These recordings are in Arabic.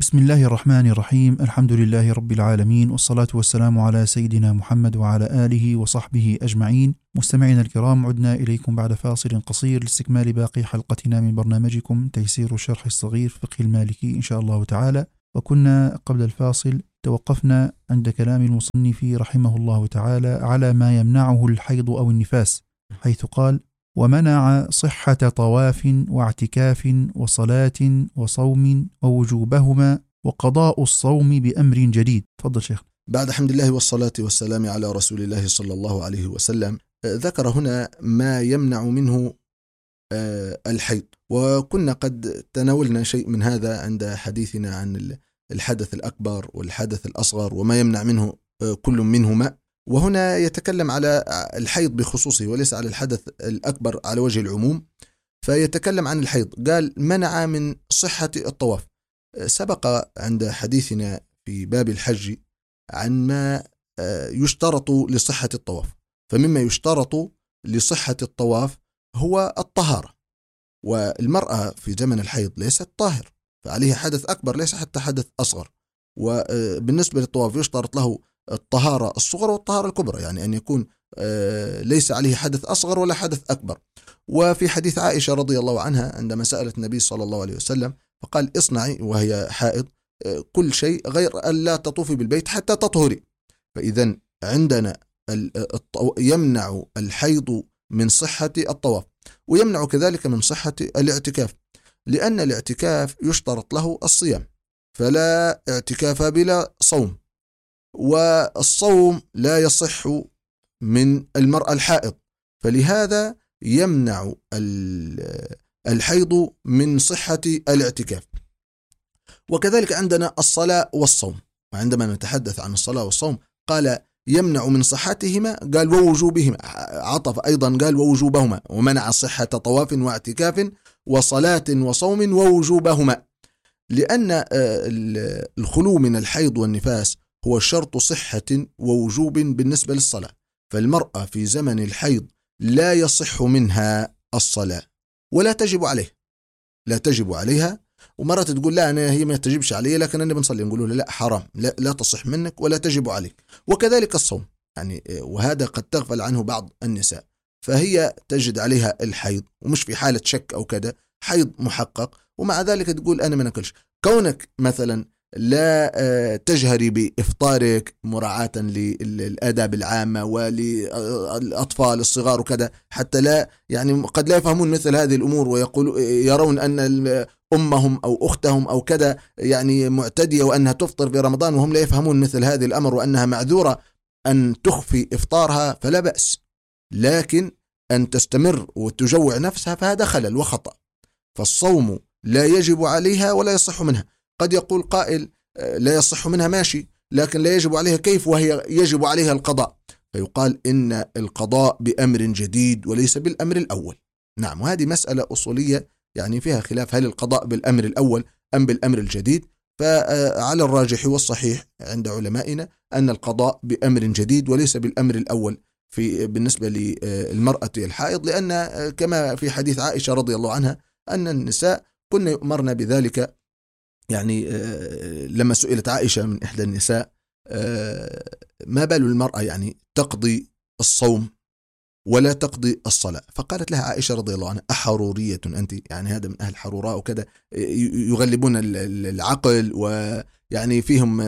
بسم الله الرحمن الرحيم. الحمد لله رب العالمين، والصلاة والسلام على سيدنا محمد وعلى آله وصحبه أجمعين. مستمعينا الكرام، عدنا إليكم بعد فاصل قصير لاستكمال باقي حلقتنا من برنامجكم تيسير الشرح الصغير فقه المالكي إن شاء الله تعالى. وكنا قبل الفاصل توقفنا عند كلام المصنف رحمه الله تعالى على ما يمنعه الحيض أو النفاس، حيث قال: ومنع صحة طواف واعتكاف وصلاة وصوم ووجوبهما وقضاء الصوم بأمر جديد. تفضل شيخ. بعد حمد الله والصلاة والسلام على رسول الله صلى الله عليه وسلم، ذكر هنا ما يمنع منه الحيض، وكنا قد تناولنا شيء من هذا عند حديثنا عن الحدث الأكبر والحدث الأصغر وما يمنع منه كل منهما. وهنا يتكلم على الحيض بخصوصه وليس على الحدث الأكبر على وجه العموم، فيتكلم عن الحيض. قال: منع من صحة الطواف. سبق عند حديثنا في باب الحج عن ما يشترط لصحة الطواف، فمما يشترط لصحة الطواف هو الطهارة، والمرأة في زمن الحيض ليست طاهر، فعليها حدث أكبر ليس حتى حدث أصغر. وبالنسبة للطواف يشترط له الطهارة الصغرى والطهارة الكبرى، يعني أن يكون ليس عليه حدث أصغر ولا حدث أكبر. وفي حديث عائشة رضي الله عنها عندما سألت النبي صلى الله عليه وسلم فقال: اصنعي وهي حائض كل شيء غير أن لا تطوفي بالبيت حتى تطهري. فإذا عندنا يمنع الحيض من صحة الطواف، ويمنع كذلك من صحة الاعتكاف، لأن الاعتكاف يشترط له الصيام، فلا اعتكاف بلا صوم، والصوم لا يصح من المرأة الحائض، فلهذا يمنع الحيض من صحة الاعتكاف. وكذلك عندنا الصلاة والصوم، وعندما نتحدث عن الصلاة والصوم قال: يمنع من صحتهما، قال ووجوبهما، عطف أيضا قال ووجوبهما، ومنع صحة طواف واعتكاف وصلاة وصوم ووجوبهما، لأن الخلو من الحيض والنفاس هو شرط صحة ووجوب بالنسبة للصلاة. فالمرأة في زمن الحيض لا يصح منها الصلاة ولا تجب عليه، لا تجب عليها. ومرة تقول: لا أنا هي ما تجبش علي لكن أنا بنصلي، نقول له: لا حرام، لا تصح منك ولا تجب عليك. وكذلك الصوم، يعني وهذا قد تغفل عنه بعض النساء، فهي تجد عليها الحيض ومش في حالة شك أو كذا، حيض محقق، ومع ذلك تقول أنا ما ناكلش. كونك مثلا لا تجهري بإفطارك مراعاة للآداب العامة وللأطفال الصغار وكذا، حتى لا يعني قد لا يفهمون مثل هذه الأمور ويقولوا يرون أن أمهم أو أختهم أو كذا يعني معتدية وأنها تفطر في رمضان، وهم لا يفهمون مثل هذه الأمر وأنها معذورة أن تخفي إفطارها، فلا بأس. لكن أن تستمر وتجوع نفسها فهذا خلل وخطأ. فالصوم لا يجب عليها ولا يصح منها. قد يقول قائل: لا يصح منها ماشي، لكن لا يجب عليها كيف وهي يجب عليها القضاء؟ فيقال إن القضاء بأمر جديد وليس بالأمر الأول. نعم، وهذه مسألة أصولية يعني فيها خلاف، هل القضاء بالأمر الأول أم بالأمر الجديد؟ فعلى الراجح والصحيح عند علمائنا أن القضاء بأمر جديد وليس بالأمر الأول بالنسبة للمرأة الحائض، لأن كما في حديث عائشة رضي الله عنها أن النساء كنا يؤمرن بذلك. يعني لما سئلت عائشة من إحدى النساء: ما بال المرأة يعني تقضي الصوم ولا تقضي الصلاة؟ فقالت لها عائشة رضي الله عنها: أحرورية أنت؟ يعني هذا من أهل حروراء وكذا، يغلبون العقل ويعني فيهم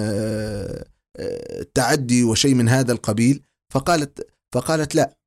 تعدي وشيء من هذا القبيل. فقالت لا.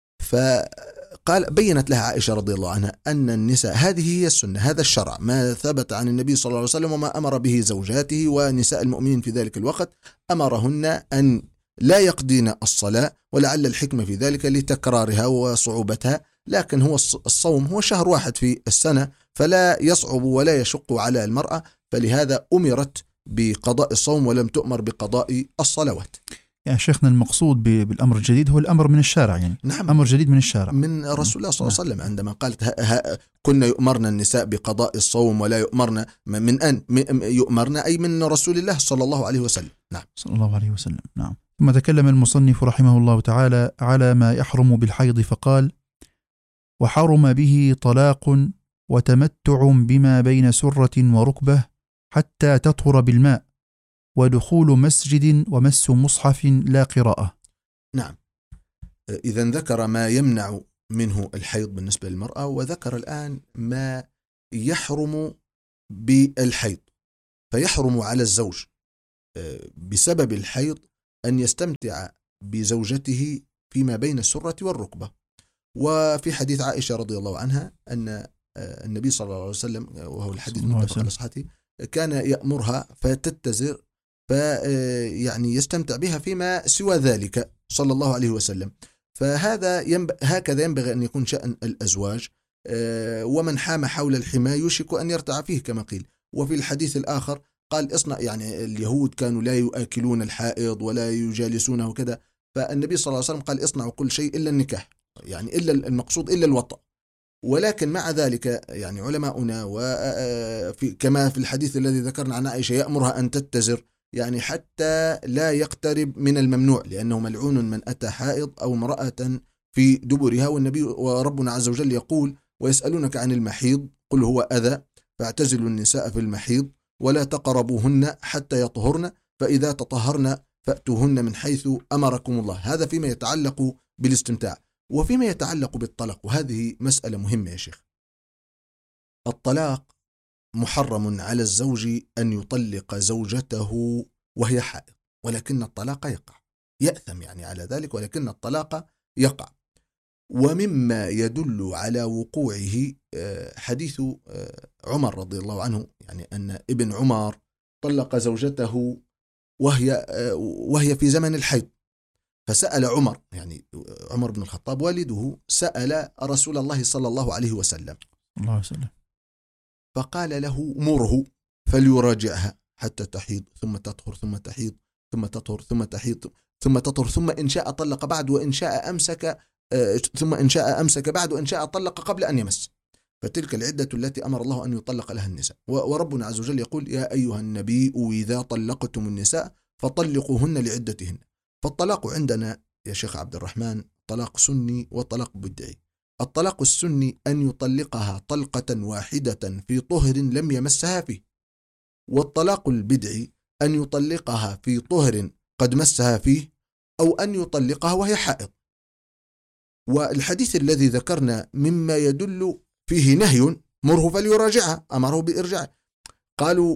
بينت لها عائشة رضي الله عنها أن النساء هذه هي السنة، هذا الشرع ما ثبت عن النبي صلى الله عليه وسلم وما أمر به زوجاته ونساء المؤمنين في ذلك الوقت، أمرهن أن لا يقضين الصلاة، ولعل الحكمة في ذلك لتكرارها وصعوبتها، لكن هو الصوم هو شهر واحد في السنة، فلا يصعب ولا يشق على المرأة، فلهذا أمرت بقضاء الصوم ولم تؤمر بقضاء الصلوات. يعني شيخنا المقصود بالأمر الجديد هو الأمر من الشارع، يعني نعم، أمر جديد من الشارع من رسول الله صلى الله عليه وسلم عندما قالت كنا يؤمرنا النساء بقضاء الصوم ولا يؤمرنا من أن يؤمرنا أي من رسول الله صلى الله عليه وسلم. نعم صلى الله عليه وسلم. نعم. ثم تكلم المصنف رحمه الله تعالى على ما يحرم بالحيض فقال: وحرم به طلاق وتمتع بما بين سرة وركبة حتى تطهر بالماء، ودخول مسجد ومس مصحف لا قراءة. نعم، إذا ذكر ما يمنع منه الحيض بالنسبة للمرأة، وذكر الآن ما يحرم بالحيض. فيحرم على الزوج بسبب الحيض أن يستمتع بزوجته فيما بين السرة والركبة. وفي حديث عائشة رضي الله عنها أن النبي صلى الله عليه وسلم، وهو الحديث متفق على صحته، كان يأمرها فتتزر يعني يستمتع بها فيما سوى ذلك صلى الله عليه وسلم. فهذا هكذا ينبغي أن يكون شأن الأزواج، ومن حام حول الحمى يوشك أن يرتع فيه كما قيل. وفي الحديث الآخر قال اصنع، يعني اليهود كانوا لا يؤكلون الحائض ولا يجالسونه كذا، فالنبي صلى الله عليه وسلم قال اصنعوا كل شيء إلا النكاح، يعني إلا المقصود إلا الوطأ. ولكن مع ذلك يعني علماؤنا كما في الحديث الذي ذكرنا عن عائشة يأمرها أن تتزر، يعني حتى لا يقترب من الممنوع، لأنه ملعون من أتى حائض أو امرأة في دبرها. والنبي وربنا عز وجل يقول ويسألونك عن المحيض قل هو أذى فاعتزلوا النساء في المحيض ولا تقربوهن حتى يطهرن فإذا تطهرن فأتوهن من حيث أمركم الله. هذا فيما يتعلق بالاستمتاع. وفيما يتعلق بالطلاق، وهذه مسألة مهمة يا شيخ، الطلاق محرم على الزوج أن يطلق زوجته وهي حائض، ولكن الطلاق يقع، يأثم يعني على ذلك، ولكن الطلاق يقع. ومما يدل على وقوعه حديث عمر رضي الله عنه، يعني أن ابن عمر طلق زوجته وهي في زمن الحيض، فسأل عمر، يعني عمر بن الخطاب والده، سأل رسول الله صلى الله عليه وسلم فقال له مره فليراجعها حتى تحيض ثم تطهر ثم تحيض ثم تطهر ثم تحيض ثم تطهر، ثم إن شاء طلق بعد وإن شاء أمسك، ثم إن شاء أمسك بعد وإن شاء طلق قبل أن يمس، فتلك العدة التي أمر الله أن يطلق لها النساء. وربنا عز وجل يقول يا أيها النبي إذا طلقتم النساء فطلقوهن لعدتهن. فالطلاق عندنا يا شيخ عبد الرحمن طلاق سني وطلاق بدعي. الطلاق السني أن يطلقها طلقة واحدة في طهر لم يمسها فيه، والطلاق البدعي أن يطلقها في طهر قد مسها فيه، أو أن يطلقها وهي حائض. والحديث الذي ذكرنا مما يدل فيه نهي مره فليراجعها، أمره بإرجاع. قالوا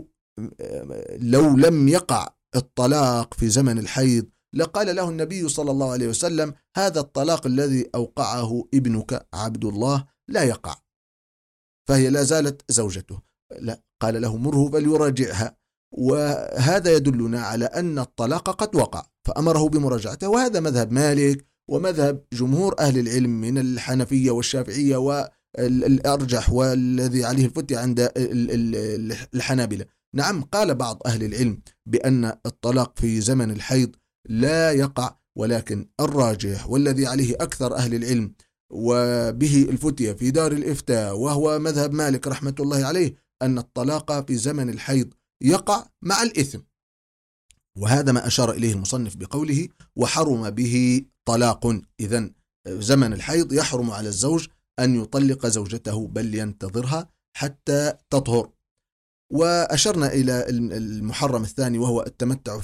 لو لم يقع الطلاق في زمن الحيض لقال له النبي صلى الله عليه وسلم هذا الطلاق الذي أوقعه ابنك عبد الله لا يقع، فهي لا زالت زوجته. لا، قال له مره فليراجعها، وهذا يدلنا على أن الطلاق قد وقع فأمره بمراجعته. وهذا مذهب مالك ومذهب جمهور أهل العلم من الحنفية والشافعية، والأرجح والذي عليه الفتية عند الحنابلة. نعم، قال بعض أهل العلم بأن الطلاق في زمن الحيض لا يقع، ولكن الراجح والذي عليه أكثر أهل العلم وبه الفتية في دار الإفتاء وهو مذهب مالك رحمة الله عليه أن الطلاق في زمن الحيض يقع مع الإثم. وهذا ما أشار إليه المصنف بقوله وحرم به طلاق. إذن زمن الحيض يحرم على الزوج أن يطلق زوجته بل ينتظرها حتى تطهر. وأشرنا إلى المحرم الثاني وهو التمتع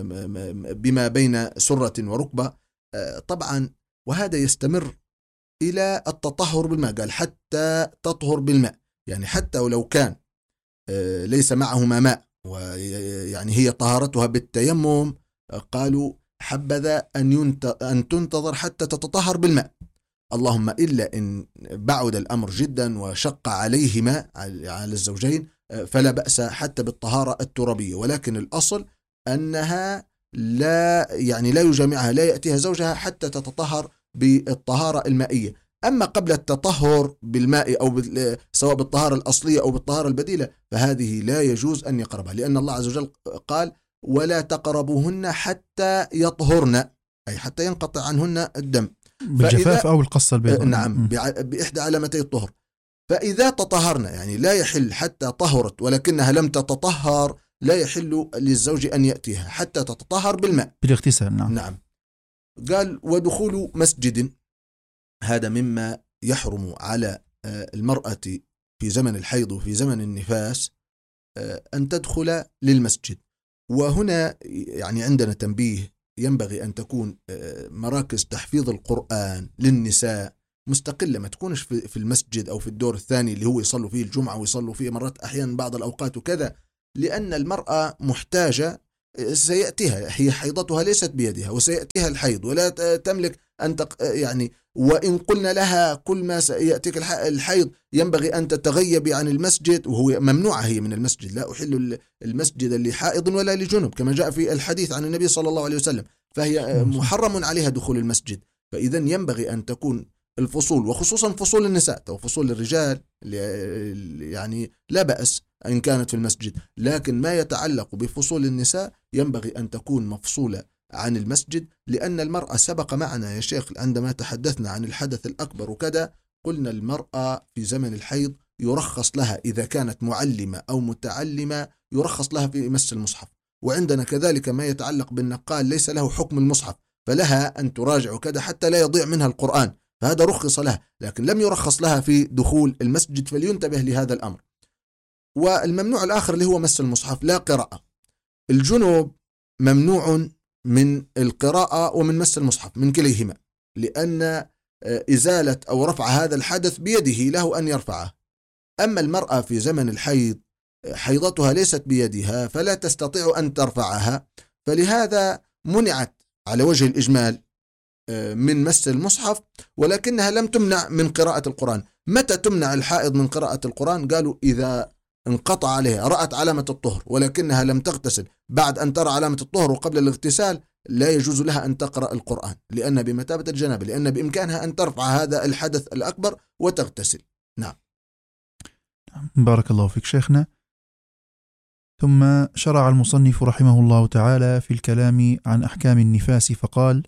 بما بين سرة وركبة طبعا، وهذا يستمر إلى التطهر بالماء. قال حتى تطهر بالماء، يعني حتى ولو كان ليس معهما ماء ويعني هي طهارتها بالتيمم، قالوا حبذا أن تنتظر حتى تتطهر بالماء، اللهم إلا إن بعد الأمر جدا وشق عليهما على الزوجين فلا بأس حتى بالطهارة الترابية. ولكن الأصل أنها لا يجامعها، لا يأتيها زوجها حتى تتطهر بالطهارة المائية. أما قبل التطهر بالماء أو سواء بالطهارة الأصلية أو بالطهارة البديلة فهذه لا يجوز أن يقربها، لأن الله عز وجل قال ولا تقربوهن حتى يطهرن، أي حتى ينقطع عنهن الدم بالجفاف أو القصة البيضاء. نعم، بإحدى علامتي الطهر. فإذا تطهرن، يعني لا يحل حتى طهرت ولكنها لم تتطهر، لا يحل للزوج أن يأتيها حتى تتطهر بالماء بالاغتسال. نعم. قال ودخول مسجد، هذا مما يحرم على المرأة في زمن الحيض وفي زمن النفاس أن تدخل للمسجد. وهنا يعني عندنا تنبيه، ينبغي أن تكون مراكز تحفيظ القرآن للنساء مستقلة، ما تكونش في المسجد أو في الدور الثاني اللي هو يصلوا فيه الجمعة ويصلوا فيه مرات أحيانا بعض الأوقات وكذا، لأن المرأة محتاجة، سيأتيها هي حيضتها ليست بيدها وسيأتيها الحيض ولا تملك أن يعني وإن قلنا لها كل ما سيأتيك الحيض ينبغي أن تتغيبي عن المسجد، وهو ممنوعة هي من المسجد، لا أحل المسجد لحائض ولا لجنب كما جاء في الحديث عن النبي صلى الله عليه وسلم، فهي محرم عليها دخول المسجد. فإذا ينبغي أن تكون الفصول، وخصوصا فصول النساء أو فصول الرجال يعني لا بأس إن كانت في المسجد، لكن ما يتعلق بفصول النساء ينبغي أن تكون مفصولة عن المسجد، لأن المرأة سبق معنا يا شيخ عندما تحدثنا عن الحدث الأكبر وكذا، قلنا المرأة في زمن الحيض يرخص لها إذا كانت معلمة أو متعلمة يرخص لها في مس المصحف، وعندنا كذلك ما يتعلق بالنقال ليس له حكم المصحف فلها أن تراجع وكذا حتى لا يضيع منها القرآن، فهذا رخص لها، لكن لم يرخص لها في دخول المسجد، فلينتبه لهذا الأمر. والممنوع الآخر اللي هو مس المصحف لا قراءة. الجنوب ممنوع من القراءة ومن مس المصحف من كليهما، لأن إزالة أو رفع هذا الحدث بيده له أن يرفعه. أما المرأة في زمن الحيض حيضتها ليست بيدها فلا تستطيع أن ترفعها، فلهذا منعت على وجه الإجمال من مس المصحف، ولكنها لم تمنع من قراءة القرآن. متى تمنع الحائض من قراءة القرآن؟ قالوا إذا انقطع عليها، رأت علامة الطهر ولكنها لم تغتسل، بعد أن ترى علامة الطهر وقبل الاغتسال لا يجوز لها أن تقرأ القرآن، لأن بمثابة الجنابة، لأن بإمكانها أن ترفع هذا الحدث الأكبر وتغتسل. نعم. بارك الله فيك شيخنا. ثم شرع المصنف رحمه الله تعالى في الكلام عن أحكام النفاس فقال: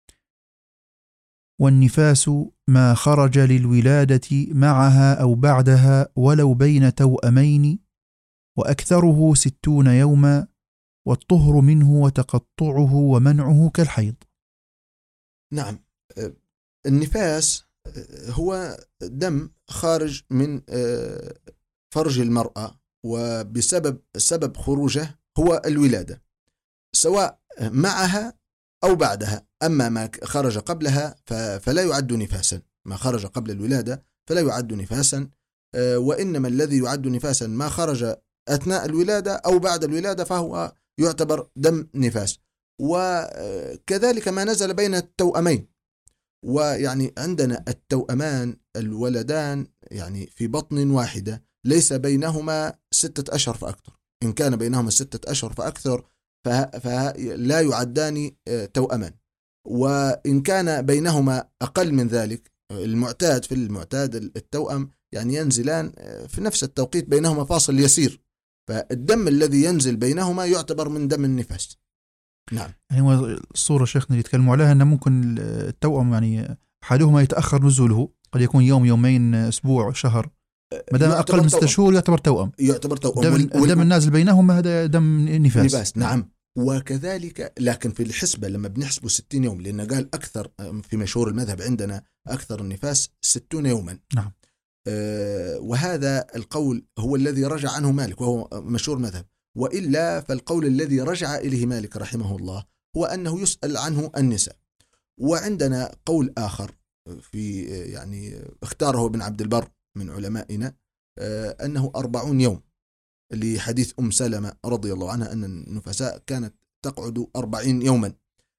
والنفاس ما خرج للولادة معها أو بعدها ولو بين توأمين، وأكثره 60 يوما، والطهر منه وتقطعه ومنعه كالحيض. نعم، النفاس هو دم خارج من فرج المرأة، وبسبب خروجه هو الولادة، سواء معها أو بعدها. أما ما خرج قبلها فلا يعد نفاسا، ما خرج قبل الولادة فلا يعد نفاسا، وإنما الذي يعد نفاسا ما خرج أثناء الولادة أو بعد الولادة فهو يعتبر دم نفاس. وكذلك ما نزل بين التوأمين، ويعني عندنا التوأمان الولدان يعني في بطن واحدة ليس بينهما 6 أشهر فأكثر، إن كان بينهما 6 أشهر فأكثر فلا يعدان توأمان، وإن كان بينهما أقل من ذلك في المعتاد التوأم يعني ينزلان في نفس التوقيت بينهما فاصل يسير، فالدم الذي ينزل بينهما يعتبر من دم النفاس. نعم. يعني هو الصورة شيخنا اللي يتكلموا عليها أن ممكن التوأم يعني أحدهما يتأخر نزوله، قد يكون يوم يومين أسبوع شهر، ما دام أقل من 6 شهور يعتبر توأم. الدم النازل بينهما هذا دم نفاس. نعم. وكذلك لكن في الحسبة لما بنحسبه 60 يوم، لأن قال أكثر في مشهور المذهب عندنا أكثر النفاس 60 يوما. نعم. وهذا القول هو الذي رجع عنه مالك وهو مشهور مذهب، وإلا فالقول الذي رجع إليه مالك رحمه الله هو أنه يسأل عنه النساء. وعندنا قول آخر في يعني اختاره ابن عبد البر من علمائنا أنه 40 يوم، لحديث أم سلمة رضي الله عنها أن النفساء كانت تقعد 40 يوما.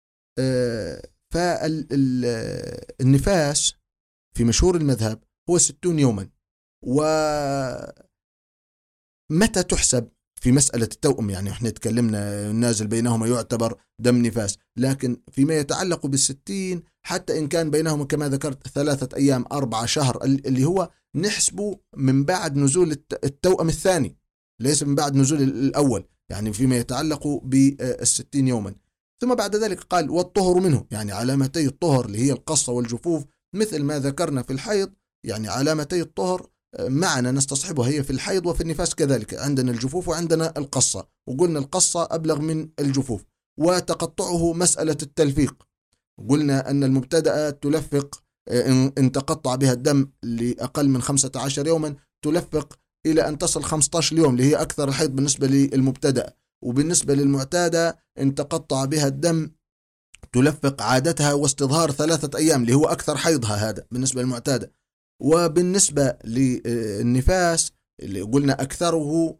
فالنفاس في مشهور المذهب هو 60 يوما. ومتى تحسب في مسألة التوأم؟ يعني احنا تكلمنا نازل بينهما يعتبر دم نفاس، لكن فيما يتعلق بالستين حتى إن كان بينهما كما ذكرت 3 أيام 4 شهر اللي هو نحسبه من بعد نزول التوأم الثاني، ليس من بعد نزول الأول، يعني فيما يتعلق بالستين يوما. ثم بعد ذلك قال والطهر منه، يعني علامتي الطهر اللي هي القصة والجفوف، مثل ما ذكرنا في الحيض، يعني علامتي الطهر معنا نستصحبها هي في الحيض وفي النفاس كذلك، عندنا الجفوف وعندنا القصة، وقلنا القصة أبلغ من الجفوف. وتقطعه مسألة التلفيق، قلنا أن المبتدأ تلفق إن تقطع بها الدم لأقل من 15 يوما تلفق إلى أن تصل 15 يوم اللي هي أكثر الحيض بالنسبة للمبتدأ. وبالنسبة للمعتادة إن تقطع بها الدم تلفق عادتها واستظهار 3 أيام اللي هو أكثر حيضها، هذا بالنسبة للمعتادة. وبالنسبة للنفاس اللي قلنا أكثره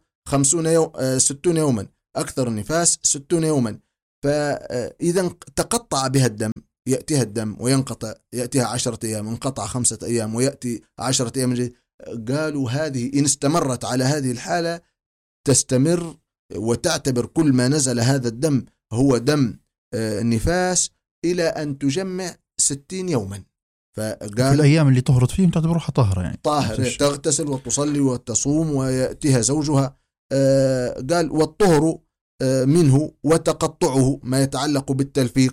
60 يوما، أكثر النفاس 60 يوما. فإذا تقطع بها الدم يأتيها الدم وينقطع، يأتيها 10 أيام، انقطع 5 أيام ويأتي 10 أيام جديد. قالوا هذه إن استمرت على هذه الحالة تستمر وتعتبر كل ما نزل هذا الدم هو دم النفاس إلى أن تجمع 60 يوما. فقال في الأيام اللي طهرت فيهم تعتبرها طاهرة، يعني طاهرة، تغتسل وتصلي وتصوم ويأتيها زوجها. قال والطهر منه وتقطعه ما يتعلق بالتلفيق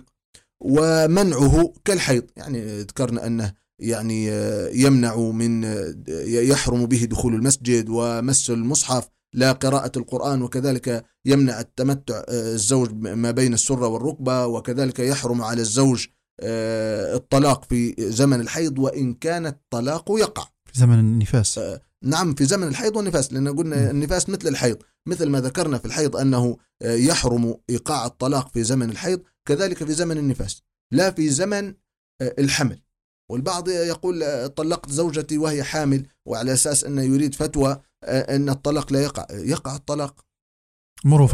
ومنعه كالحيض، يعني ذكرنا أنه يعني يمنع من يحرم به دخول المسجد ومس المصحف، لا قراءة القرآن، وكذلك يمنع التمتع الزوج ما بين السرة والركبة، وكذلك يحرم على الزوج الطلاق في زمن الحيض وإن كان الطلاق يقع في زمن النفاس. نعم في زمن الحيض والنفاس، لأن قلنا النفاس مثل الحيض، مثل ما ذكرنا في الحيض أنه يحرم إيقاع الطلاق في زمن الحيض، كذلك في زمن النفاس لا في زمن الحمل. والبعض يقول طلقت زوجتي وهي حامل، وعلى أساس أنه يريد فتوى أن الطلاق لا يقع الطلاق. مره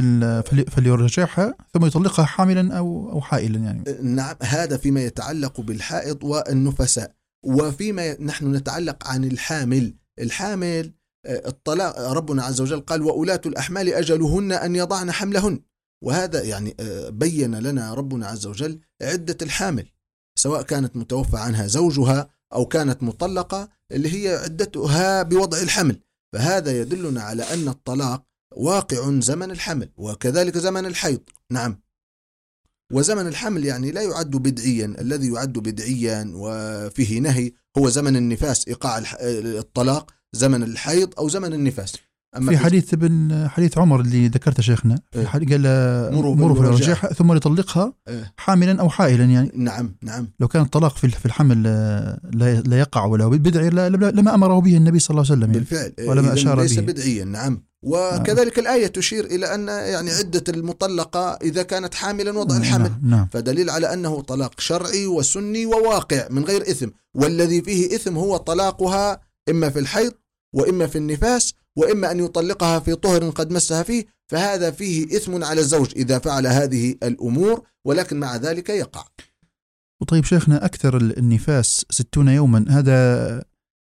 فليرجعها ثم يطلقها حاملا أو حائلا يعني. نعم هذا فيما يتعلق بالحائض والنفساء. وفيما نحن نتعلق عن الحامل الطلاق ربنا عز وجل قال وأولاة الأحمال أجلهن أن يضعن حملهن، وهذا يعني بين لنا ربنا عز وجل عدة الحامل سواء كانت متوفى عنها زوجها أو كانت مطلقة اللي هي عدتها بوضع الحمل. فهذا يدلنا على أن الطلاق واقع زمن الحمل وكذلك زمن الحيض. نعم وزمن الحمل يعني لا يعد بدعيا، الذي يعد بدعيا وفيه نهي هو زمن النفاس، إيقاع الطلاق زمن الحيض أو زمن النفاس. أما في حديث عمر اللي ذكرته شيخنا قال مروا فليرجعها ثم يطلقها حاملا أو حائلا يعني. نعم لو كان الطلاق في الحمل لا يقع ولا بدعي لما أمره به النبي صلى الله عليه وسلم بالفعل ولما أشار به، ليس بدعيا. نعم وكذلك الآية تشير إلى أن يعني عدة المطلقة إذا كانت حاملا وضع الحمل. نعم. فدليل على أنه طلاق شرعي وسني وواقع من غير إثم، والذي فيه إثم هو طلاقها إما في الحيض وإما في النفاس وإما أن يطلقها في طهر قد مسها فيه، فهذا فيه إثم على الزوج إذا فعل هذه الأمور، ولكن مع ذلك يقع. وطيب شيخنا أكثر النفاس 60 يوما، هذا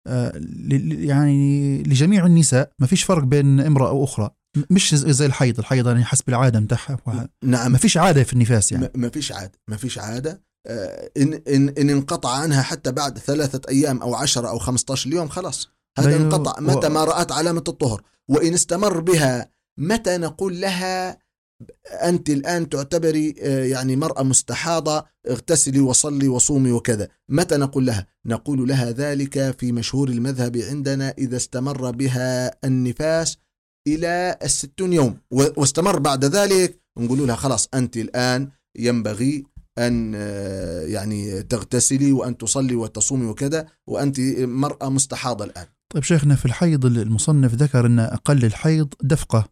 يعني لجميع النساء ما فيش فرق بين امرأة أو أخرى، مش زي الحيض يعني حسب العادة متاعها. نعم ما فيش عادة في النفاس يعني. ما فيش عادة. إن انقطع عنها حتى بعد 3 أيام أو 10 أو 15 يوم خلاص هذا انقطع متى ما رأت علامة الطهر. وإن استمر بها متى نقول لها أنت الآن تعتبري يعني مرأة مستحاضة، اغتسلي وصلي وصومي وكذا، متى نقول لها؟ نقول لها ذلك في مشهور المذهب عندنا إذا استمر بها النفاس إلى 60 يوم واستمر بعد ذلك، نقول لها خلاص أنت الآن ينبغي أن يعني تغتسلي وأن تصلي وتصومي وكذا، وأنت مرأة مستحاضة الآن. طيب شيخنا في الحيض المصنف ذكر أن أقل الحيض دفقة،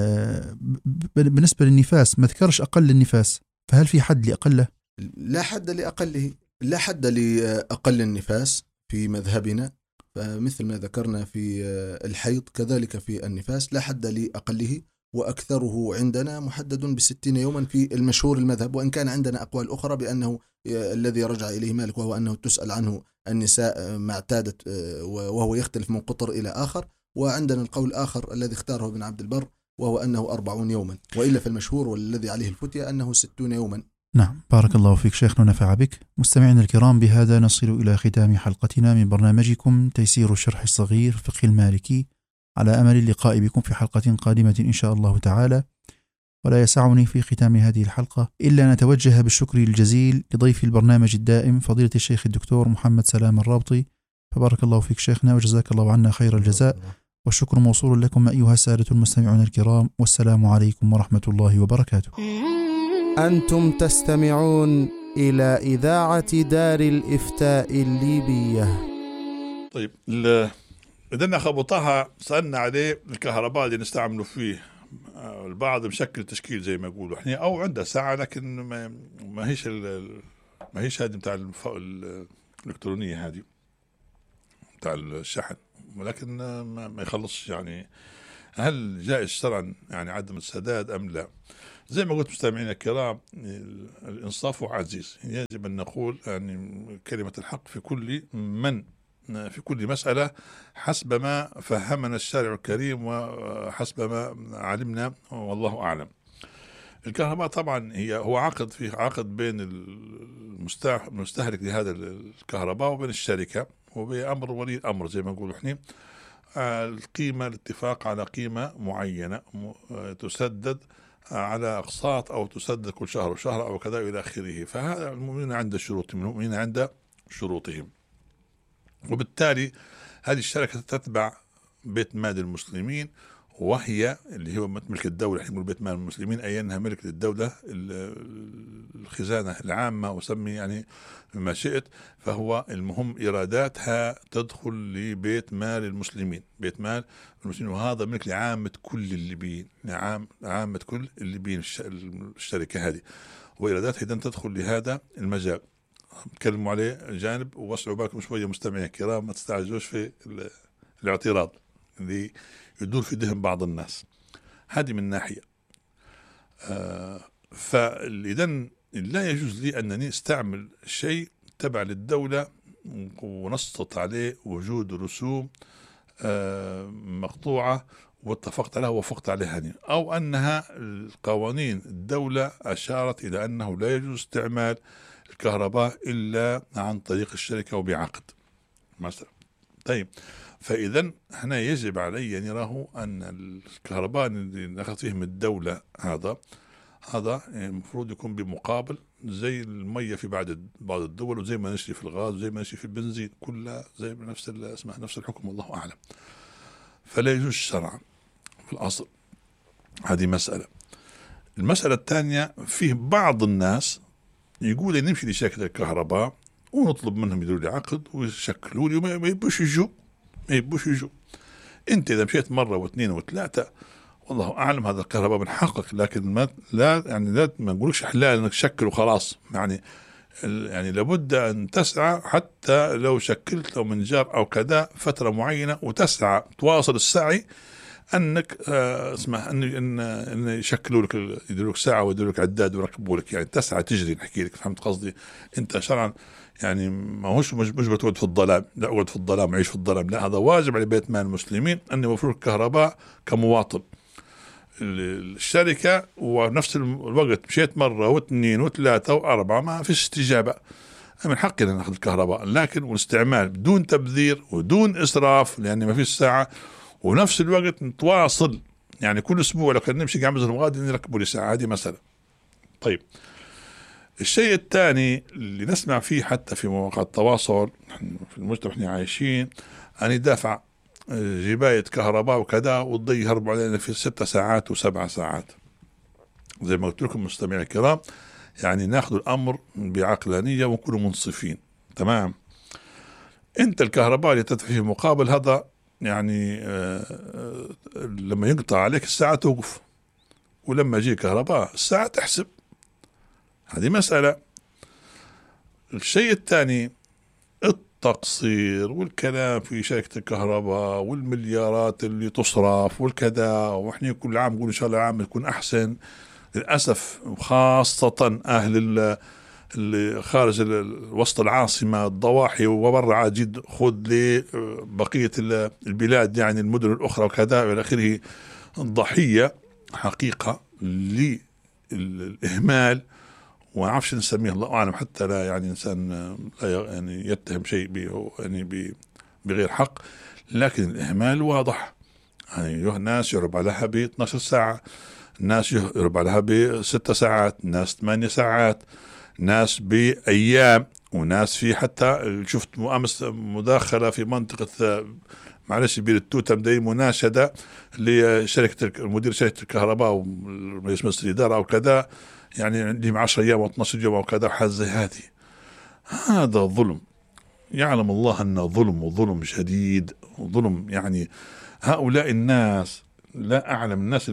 بالنسبة للنفاس ما ذكرش أقل النفاس، فهل في حد لأقله؟ لا حد لأقله، لا حد لأقل النفاس في مذهبنا، فمثل ما ذكرنا في الحيض كذلك في النفاس لا حد لأقله، وأكثره عندنا محدد ب60 يوما في المشهور المذهب، وإن كان عندنا أقوال أخرى بأنه الذي رجع إليه مالك وهو أنه تسأل عنه النساء ما اعتادت، وهو يختلف من قطر إلى آخر. وعندنا القول آخر الذي اختاره ابن عبد البر وهو أنه 40 يوما، وإلا في المشهور والذي عليه الفتية أنه 60 يوما. نعم بارك الله فيك شيخنا ونفع بك. مستمعين الكرام بهذا نصل إلى ختام حلقتنا من برنامجكم تيسير الشرح الصغير فقه المالكي، على أمل اللقاء بكم في حلقة قادمة إن شاء الله تعالى. ولا يسعني في ختام هذه الحلقة إلا أن أتوجه بالشكر الجزيل لضيف البرنامج الدائم فضيلة الشيخ الدكتور محمد سلام الرابطي، فبارك الله فيك شيخنا وجزاك الله عنا خير الجزاء، والشكر موصول لكم أيها السادة المستمعون الكرام، والسلام عليكم ورحمة الله وبركاته. أنتم تستمعون إلى إذاعة دار الإفتاء الليبية. طيب إذا خبطها سألنا عليه الكهرباء اللي نستعمله فيه. البعض مشكل تشكيل زي ما يقولوا احنا، أو عنده ساعة لكن ما هيش هذه بتاع الإلكترونية هذه بتاع الشحن، ولكن ما يخلصش. يعني هل جائز شرعا يعني عدم السداد أم لا؟ زي ما قلت مستمعينا الكرام، الإنصاف عزيز. يجب أن نقول يعني كلمة الحق في كل مسألة حسب ما فهمنا الشارع الكريم وحسب ما علمنا، والله أعلم. الكهرباء طبعا هو عقد بين المستهلك لهذا الكهرباء وبين الشركة، وبأمر ولي الأمر زي ما نقول احنا. القيمة، الاتفاق على قيمة معينة تسدد على أقساط أو تسدد كل شهر وشهر أو كذا إلى آخره. فهذا المؤمنين عند شروطهم، وبالتالي هذه الشركة تتبع بيت مال المسلمين، وهي اللي هو ملك الدولة. يقول بيت مال المسلمين أي أنها ملك للدولة، الخزانة العامة، وسمي يعني بما شئت. فهو المهم إيراداتها تدخل لبيت مال المسلمين، بيت مال المسلمين، وهذا ملك لعامة كل الليبيين، عامة كل الليبيين الشركة هذه، وإيراداتها إذن تدخل لهذا المجال. نتكلموا عليه جانب، ووسعوا بالكم شوية مستمعين الكرام، ما تستعجلوش في الاعتراض اللي يدور في ذهن بعض الناس. هذه من ناحية. فإذن لا يجوز لي أنني استعمل شيء تبع للدولة ونسقط عليه وجود رسوم مقطوعة واتفقت عليها ووافقت عليها هني، أو أنها القوانين الدولة أشارت إلى أنه لا يجوز استعمال الكهرباء إلا عن طريق الشركة وبعقد مثلا. طيب، فإذا هنا يجب علي أن يراه أن الكهرباء اللي نأخذ فيه من الدولة هذا المفروض يكون بمقابل، زي المية في بعض الدول، وزي ما نشري في الغاز، وزي ما نشري في البنزين، كلها زي نفس الحكم، والله أعلم. فلا يجوز شرعا في الأصل. هذه مسألة. المسألة الثانية، فيه بعض الناس يقول إن نمشي لشركة الكهرباء ونطلب منهم يديروا لي عقد ويشكلوا لي، وما يبوش يجوا. أنت إذا مشيت مرة واثنين وثلاثة، والله أعلم هذا الكهرباء من حقك، لكن لا ما نقولكش حلال إنك تشكل وخلاص. يعني لابد أن تسعى، حتى لو شكلت لو من جار أو كذا فترة معينة، وتسعى تواصل السعي أنك اسمح أن يشكلوا لك، يديروا لك ساعة ويديروا لك عداد ويركبوا لك، يعني تسعى تجري. نحكي لك، فهمت قصدي؟ أنت شرعا يعني ما هوش مش بتقعد في الظلام، لا أقعد في الظلام عيش في الظلام، لا، هذا واجب على بيت مال المسلمين أن يوفروا الكهرباء كمواطن. الشركة ونفس الوقت مشيت مرة واثنين وثلاثة وأربعة ما فيش استجابة، من حقنا ناخذ الكهرباء، لكن والاستعمال بدون تبذير ودون إسراف، لأن ما فيش ساعة، ونفس الوقت نتواصل. يعني كل أسبوع لو كان نمشي قاعد غادي نركبوا لي ساعة، هذه مسألة. طيب، الشيء الثاني اللي نسمع فيه حتى في مواقع التواصل في المجتمع احنا عايشين، أن يدافع جباية كهرباء وكذا وتضي يهربوا علينا في 6 ساعات و7 ساعات. زي ما قلت لكم مستمعين الكرام، يعني ناخذ الأمر بعقلانية ونكونوا منصفين. تمام. أنت الكهرباء اللي تدفع فيه مقابل هذا، يعني لما ينقطع عليك الساعة توقف، ولما يجي كهرباء الساعة تحسب. هذه مسألة. الشيء الثاني، التقصير والكلام في شركة الكهرباء والمليارات اللي تصرف والكذا، وإحنا كل عام نقول إن شاء الله عام يكون أحسن. للأسف خاصة أهل اللي خارج وسط العاصمة، الضواحي وبرع جد، خذ لبقية البلاد، يعني المدن الأخرى وكذا إلى آخره، ضحية حقيقة للإهمال، وعرفش نسميه، الله أعلم، حتى لا يعني إنسان لا يعني يتهم شيء يعني بغير حق، لكن الإهمال واضح. يعني ناس يهرب عليها ب 12 ساعة، ناس يهرب عليها ب6 ساعات، ناس 8 ساعات، ناس بأيام، وناس في حتى شفت أمس مداخلة في منطقة معلش بير التوتم، دي مناشدة لشركة مدير شركة الكهرباء ورئيس مجلس الإدارة أو كذا، يعني عندهم 10 أيام و 12 يوم أو كذا، وحاجة زي هذه. هذا ظلم، يعلم الله أن ظلم وظلم شديد وظلم، يعني هؤلاء الناس لا أعلم الناس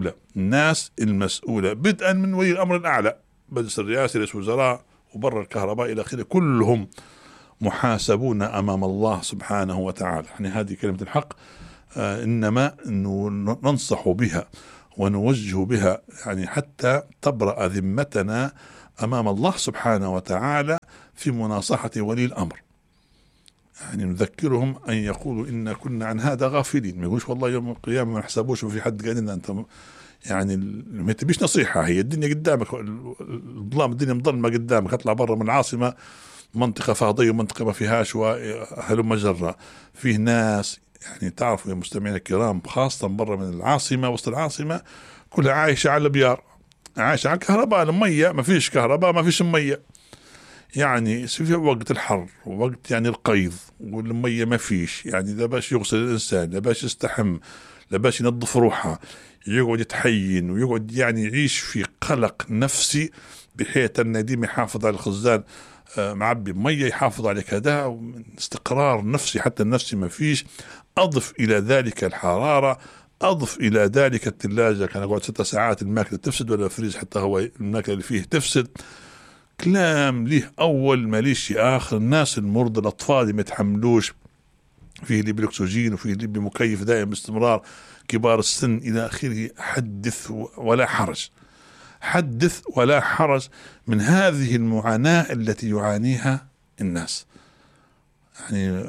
المسؤولة بدءا من ولي الأمر الأعلى، مجلس الرئاسة، رئيس وزراء، وبر الكهرباء إلى آخره، كلهم محاسبون أمام الله سبحانه وتعالى. يعني هذه كلمة الحق، إنما ننصح بها ونوجه بها، يعني حتى تبرأ ذمتنا أمام الله سبحانه وتعالى في مناصحة ولي الأمر. يعني نذكرهم أن يقولوا إن كنا عن هذا غافلين، ما يقولش والله يوم القيامة ما نحسبوش وفي حد قال لنا أنت، يعني ما تبيش نصيحة، هي الدنيا قدامك، الظلام الدنيا مظلمة قدامك، اطلع برا من العاصمة، منطقة فاضية ومنطقة ما فيهاش وهلم جرة، فيه ناس يعني تعرفوا يا مستمعين الكرام، خاصة برا من العاصمة، وسط العاصمة كلها عايشة على البيار، عايشة على الكهرباء، المية ما فيش كهرباء، ما فيش مية، يعني في وقت الحر ووقت يعني القيض والمية ما فيش، يعني لا باش يغسل الإنسان، لا باش يستحم، لا باش ينظف روحه، يقعد يتحين ويقعد يعني يعيش في قلق نفسي، بحيث أن ديما يحافظ على الخزان معبي مية، يحافظ على كذا، استقرار نفسي، حتى النفسي ما فيش. أضف إلى ذلك الحرارة، أضف إلى ذلك الثلاجة، كان أقعد 6 ساعات الماكلة تفسد، ولا الفريز حتى هو الماكلة اللي فيه تفسد، كلام ليه أول ما ليش آخر. الناس المرضى، الأطفال اللي ما يتحملوش، فيه اللي بالأكسجين وفيه اللي بمكيف دائم باستمرار، كبار السن إلى آخره. حدث ولا حرج، حدث ولا حرج من هذه المعاناة التي يعانيها الناس، يعني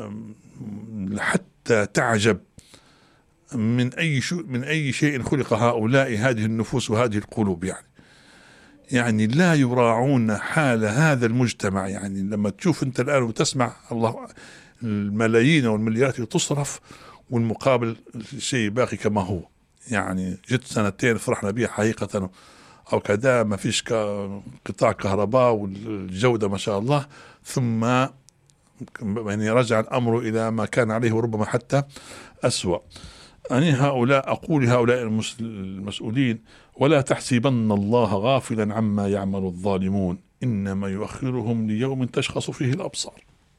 حتى تعجب من أي شيء خلق هؤلاء، هذه النفوس وهذه القلوب، يعني لا يراعون حال هذا المجتمع. يعني لما تشوف أنت الآن وتسمع الله الملايين والمليارات اللي تصرف، والمقابل شيء باقي كما هو. يعني جت 2 فرحنا بها حقيقة أو كذا، ما فيش قطاع كهرباء والجودة ما شاء الله، ثم يعني رجع الأمر إلى ما كان عليه وربما حتى أسوأ. أنا أقول هؤلاء المسؤولين: ولا تحسبن الله غافلا عما يعمل الظالمون، إنما يؤخرهم ليوم تشخص فيه الأبصار.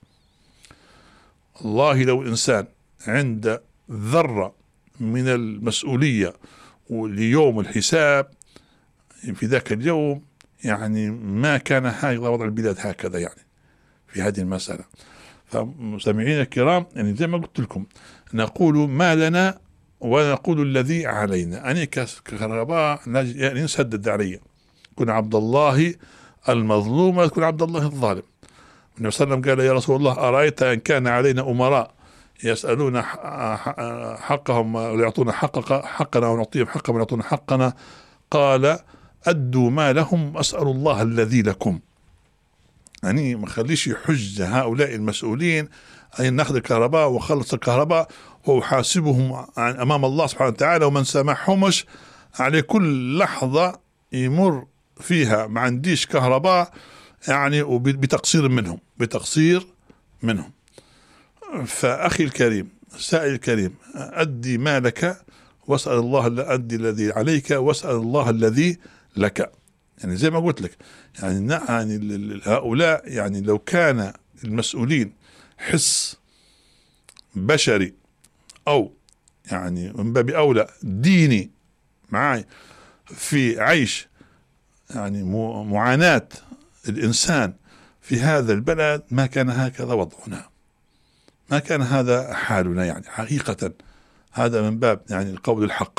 الله لو الإنسان عند ذرة من المسؤولية وليوم الحساب في ذاك اليوم، يعني ما كان هذا وضع البلاد هكذا، يعني في هذه المسألة. فمستمعين الكرام، يعني زي ما قلت لكم، نقول ما لنا ونقول الذي علينا. أنا كهرباء يعني نسدد علي، كن عبد الله المظلوم ولا تكون عبد الله الظالم. النبي صلى الله عليه وسلم قال: يا رسول الله، أرأيت أن كان علينا أمراء يسألون حقهم ويعطون حقنا ونعطيهم حقهم ويعطون حقنا، قال: أدوا ما لهم أسأل الله الذي لكم. يعني ما خليش يحج هؤلاء المسؤولين أن ناخذ الكهرباء وخلص الكهرباء وحاسبهم أمام الله سبحانه وتعالى، ومن سامحهمش على كل لحظة يمر فيها ما عنديش كهرباء، يعني بتقصير منهم. فأخي الكريم، سائل الكريم، أدي مالك واسأل الله، أدي الذي عليك واسأل الله الذي لك. يعني زي ما قلت لك، يعني هؤلاء، يعني لو كان المسؤولين حس بشري أو يعني من باب أولى ديني معاي في عيش يعني معاناة الإنسان في هذا البلد، ما كان هكذا وضعنا، ما كان هذا حالنا، يعني حقيقة هذا من باب يعني القول الحق.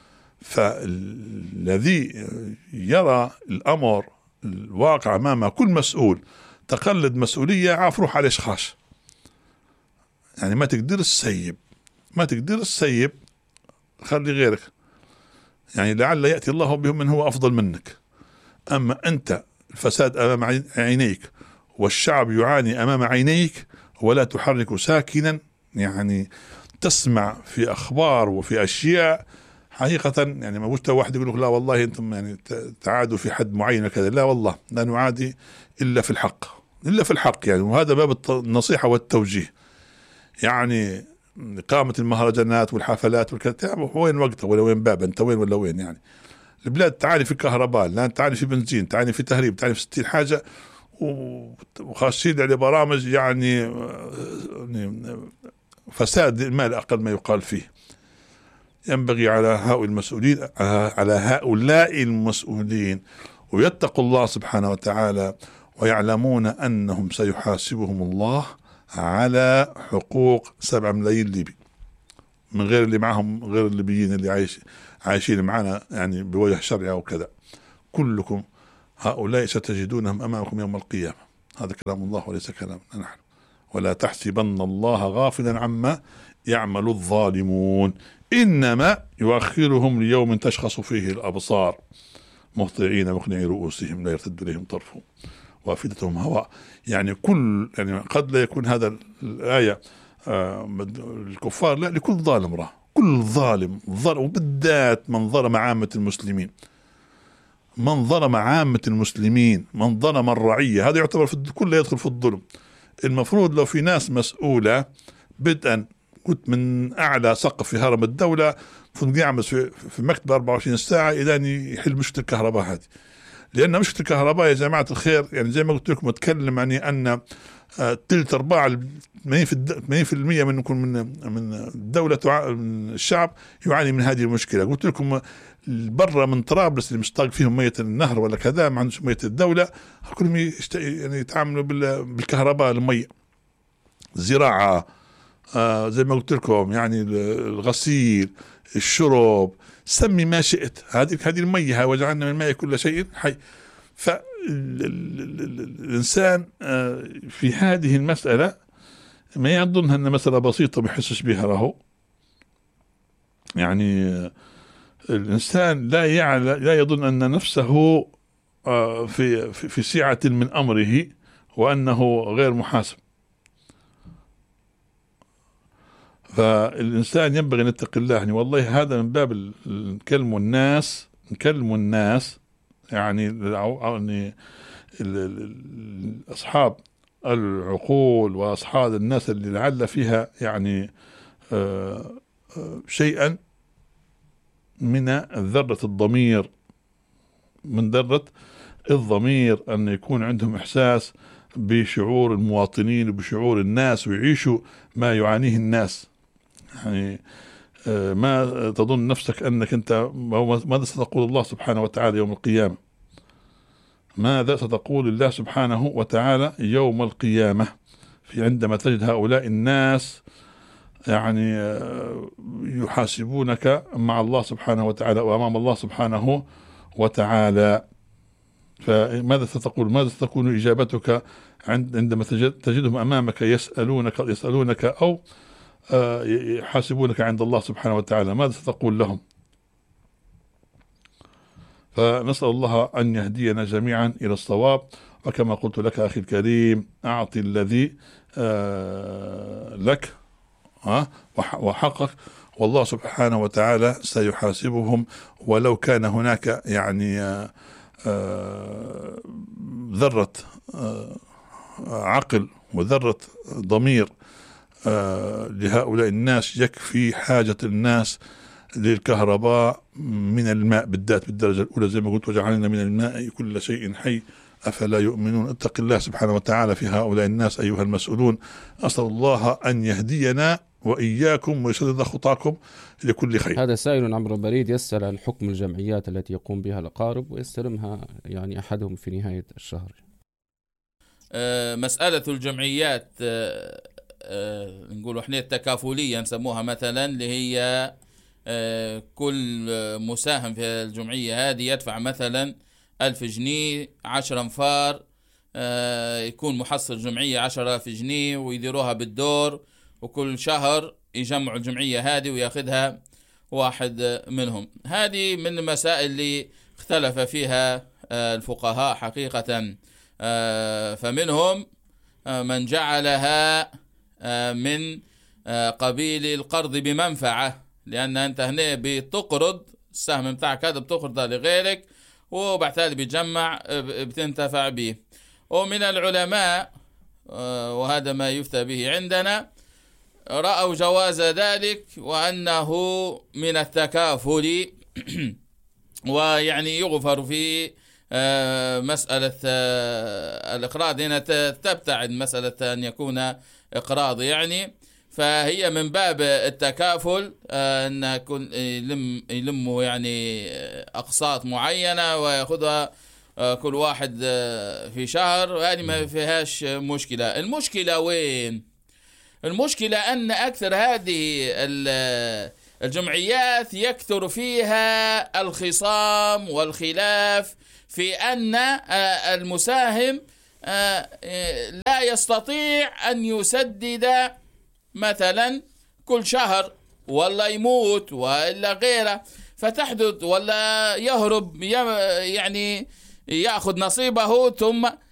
فالذي يرى الأمر الواقع أمامه، كل مسؤول تقلد مسؤولية، عاف روح على إشخاص، يعني ما تقدر السيب، خلي غيرك، يعني لعل يأتي الله بهم من هو أفضل منك. أما أنت الفساد أمام عينيك والشعب يعاني أمام عينيك، ولا تحرك ساكنا، يعني تسمع في أخبار وفي أشياء حقيقة، يعني ما وجدت واحد يقول لك لا والله أنتم يعني تعادوا في حد معين كذا، لا والله لا نعادي إلا في الحق، يعني. وهذا باب النصيحة والتوجيه. يعني إقامة المهرجانات والحفلات والكلام، وين وقتها ولا وين باب، أنت وين ولا وين؟ يعني البلاد تعاني في كهرباء، لا تعاني في بنزين، تعاني في تهريب، تعاني في 60 حاجة، وخاصين على برامج يعني فساد المال أقل ما يقال فيه. ينبغي على هؤلاء المسؤولين ويتقوا الله سبحانه وتعالى ويعلمون أنهم سيحاسبهم الله على حقوق 7 ملايين ليبي، من غير اللي معهم، غير الليبيين اللي عايشين معنا يعني بوجه شرعي أو كذا. كلكم هؤلاء ستجدونهم أمامكم يوم القيامة. هذا كلام الله وليس كلامنا نحن. ولا تحسبن الله غافلا عما يعمل الظالمون، إنما يؤخرهم ليوم تشخص فيه الأبصار مهطعين مقنعي رؤوسهم لا يرتد إليهم طرفهم وأفئدتهم هواء. يعني قد لا يكون هذا الآية الكفار، لا، لكل ظالم راه، كل ظالم وبالذات من ظلم عامة المسلمين، من ظلم عامة المسلمين، من ظلم الرعية، هذا يعتبر كله يدخل في الظلم. المفروض لو في ناس مسؤولة بدءا كنت من أعلى سقف في هرم الدولة يعمل في مكتب 24 ساعة إلى أن يحل مشكلة الكهرباء هذه. لأن مشكلة الكهرباء يا جماعة الخير، يعني زي ما قلت لكم أتكلم يعني أن 80% من الدولة من الشعب يعاني من هذه المشكلة. قلت لكم برا من طرابلس اللي مشتاق فيهم مية النهر ولا كذا، ما عندهم مية الدولة، كلهم يعني يتعاملوا بالكهرباء، المية، زراعة، زي ما قلت لكم يعني الغسيل، الشرب، سمي ما شئت، هذه المية وجعلنا من الماء كل شيء حي. فالإنسان في هذه المسألة ما يظنها أن مسألة بسيطة بيحسش بها له. يعني الإنسان لا يظن أن نفسه في سعة من أمره وأنه غير محاسب. فالإنسان ينبغي أن يتقي الله. يعني والله هذا من باب نكلم الناس يعني أصحاب العقول وأصحاب الناس اللي لعل فيها يعني شيئا من ذرة الضمير، من ذرة الضمير، أن يكون عندهم إحساس بشعور المواطنين وبشعور الناس ويعيشوا ما يعانيه الناس. يعني ما تظن نفسك أنك أنت، ماذا ستقول الله سبحانه وتعالى يوم القيامة؟ ماذا ستقول الله سبحانه وتعالى يوم القيامة عندما تجد هؤلاء الناس يعني يحاسبونك مع الله سبحانه وتعالى وأمام الله سبحانه وتعالى؟ فماذا ستقول؟ ماذا ستكون إجابتك عندما تجدهم أمامك يسألونك أو يحاسبونك عند الله سبحانه وتعالى؟ ماذا ستقول لهم؟ فنسأل الله أن يهدينا جميعا إلى الصواب. وكما قلت لك أخي الكريم، أعطي الذي لك وحقك، والله سبحانه وتعالى سيحاسبهم. ولو كان هناك يعني ذرة عقل وذرة ضمير لهؤلاء الناس، يكفي حاجة الناس للكهرباء من الماء بالدرجة الأولى، زي ما قلت وجعلنا من الماء كل شيء حي أفلا يؤمنون. اتق الله سبحانه وتعالى في هؤلاء الناس أيها المسؤولون. أسأل الله أن يهدينا وإياكم ويسدد خطاكم لكل خير. هذا سائل عبر البريد يسأل عن حكم الجمعيات التي يقوم بها الأقارب ويستلمها يعني أحدهم في نهاية الشهر. مسألة الجمعيات نقول احنا التكافلية نسموها مثلا، اللي هي كل مساهم في الجمعية هذه يدفع مثلا 1000 جنيه 10 أنفار، يكون محصل الجمعية 10,000 جنيه ويديروها بالدور، وكل شهر يجمعوا الجمعية هذه وياخذها واحد منهم. هذه من المسائل اللي اختلف فيها الفقهاء حقيقة. فمنهم من جعلها من قبيل القرض بمنفعة، لأن أنت هنا بتقرض السهم بتاعك هذا بتقرضه لغيرك وبعد ذلك بتجمع بتنتفع به. ومن العلماء وهذا ما يفتى به عندنا رأوا جواز ذلك وأنه من التكافل ويعني يغفر في مسألة الإقراض هنا تبتعد مسألة أن يكون إقراض يعني، فهي من باب التكافل أن يكون يلموا يعني أقساط معينة ويأخذها كل واحد في شهر، وهذه ما فيهاش مشكلة. المشكلة وين؟ المشكلة أن أكثر هذه الجمعيات يكثر فيها الخصام والخلاف في أن المساهم لا يستطيع أن يسدد مثلا كل شهر، ولا يموت ولا غيره، فتحدث ولا يهرب يعني يأخذ نصيبه ثم